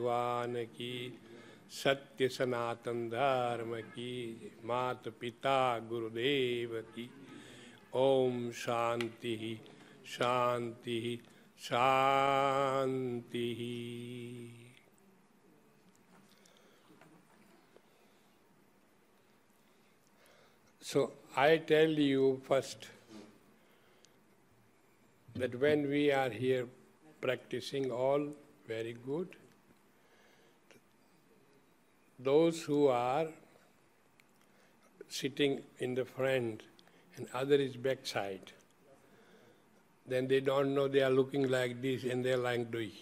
भगवान की, सत्य सनातन धर्म की, मात पिता गुरुदेव की। ओम शांति शांति शांति। So I tell you first that when we are here practicing all very good, those who are sitting in the front and other is backside, then they don't know they are looking like this and they are like doing.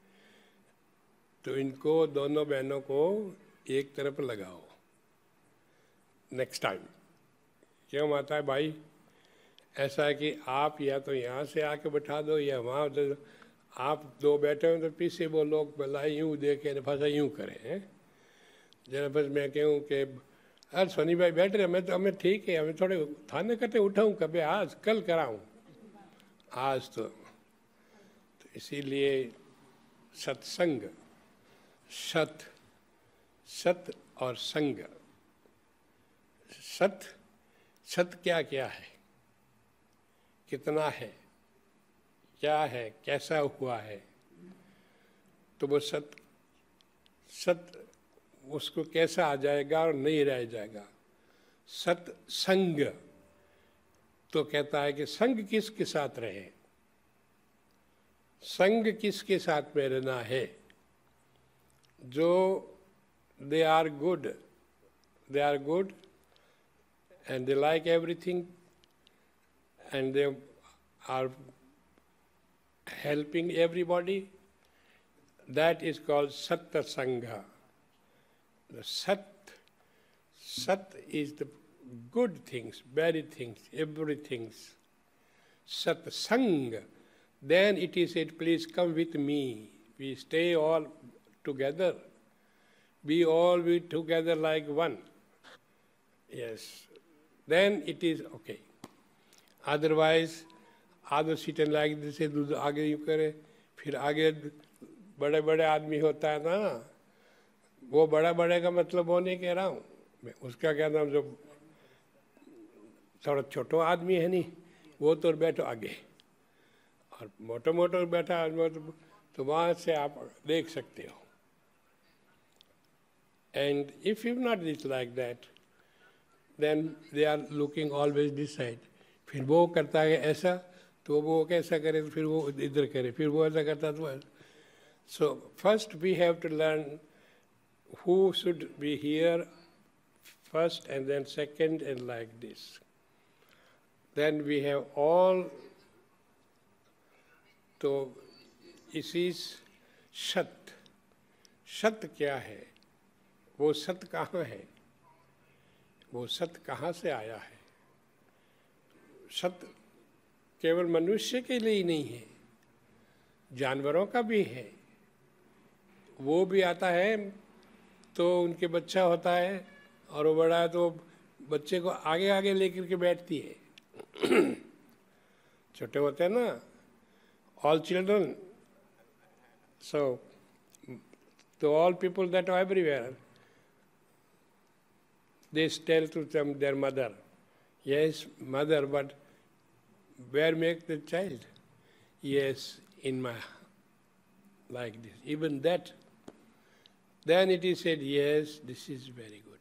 तो इनको दोनों बहनों को एक तरफ लगाओ next time. क्यों माता है भाई? ऐसा है कि आप या तो यहाँ से आके बैठा दो या वहाँ दो। आप दो बैठे हो तो पीछे वो लोग भला यूँ देखे फंसा यूँ करें। जरा बस मैं कहूँ कि अरे सोनी भाई बैठ रहे, मैं तो हमें ठीक है, हमें थोड़े थाने कटे उठाऊँ कभी, आज कल कराऊँ, आज तो इसीलिए सत्संग, सत सत और संग। सत सत क्या क्या है, कितना है, क्या है, कैसा हुआ है, तो वो सत सत उसको कैसा आ जाएगा और नहीं रह जाएगा। सत्संग तो कहता है कि संग किसके साथ रहे, संग किसके साथ में रहना है। जो they are good and they like everything and they are helping everybody, that is called Satta Sangha. The Sat is the good things, very things, everything. Sat Sangha. Then it is said, please come with me. We stay all together. We all be together like one. Yes. Then it is okay. Otherwise, आधो सीटें like जैसे दूध आगे यूँ करे, फिर आगे बड़े बड़े आदमी होता है ना, वो बड़ा बड़े का मतलब वो नहीं कह रहा हूँ मैं, उसका कहता हूँ जो थोड़ा छोटो आदमी है नहीं, वो तो बैठो आगे, और मोटो मोटो बैठा आदमी तो वहाँ से आप देख सकते हो। And if you not this like that, then they are looking always this side. फिर वो करता है ऐसा तो वो कैसा करे, तो फिर वो इधर करे, फिर वो ऐसा करता तो ऐसा। So first we have to learn who should be here first and then second and like this. Then we have all, तो इसी सत, सत क्या है, वो सत कहाँ है, वो सत कहाँ से आया है। सत केवल मनुष्य के लिए ही नहीं है, जानवरों का भी है। वो भी आता है तो उनके बच्चा होता है और वो बड़ा है तो बच्चे को आगे आगे लेकर के बैठती है। छोटे होते हैं ना, all children, so to all people that are everywhere, they tell to them their mother, yes, mother, but where make the child? Yes, in my, like this, even that. Then it is said, yes, this is very good.